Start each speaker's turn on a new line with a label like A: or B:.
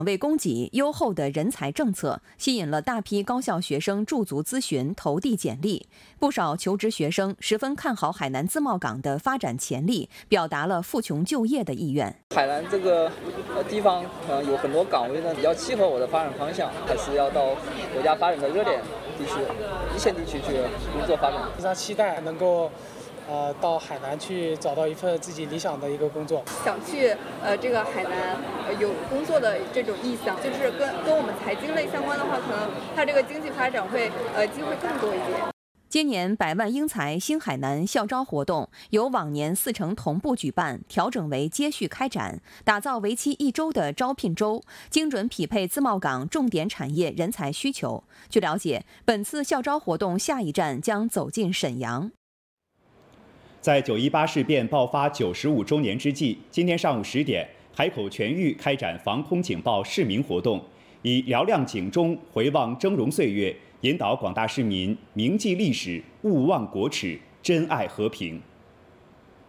A: 为供给优厚的人才政策，吸引了大批高校学生驻足咨询、投递简历。不少求职学生十分看好海南自贸港的发展潜力，表达了赴穷就业的意愿。
B: 海南这个地方有很多岗位呢，比较契合我的发展方向，还是要到国家发展的热点地区、一线地区去工作发展。
C: 非常期待能够到海南去找到一份自己理想的一个工作，
D: 想去这个海南有工作的这种意向，就是跟我们财经类相关的话，可能它这个经济发展会机会更多一点。
A: 今年百万英才新海南校招活动由往年4城同步举办，调整为接续开展，打造为期1周的招聘周，精准匹配自贸港重点产业人才需求。据了解，本次校招活动下一站将走进沈阳。
E: 在9·18事变爆发95周年之际，今天上午10点，海口全域开展防空警报市民活动，以嘹亮警钟回望峥嵘岁月，引导广大市民铭记历史、勿忘国耻、珍爱和平。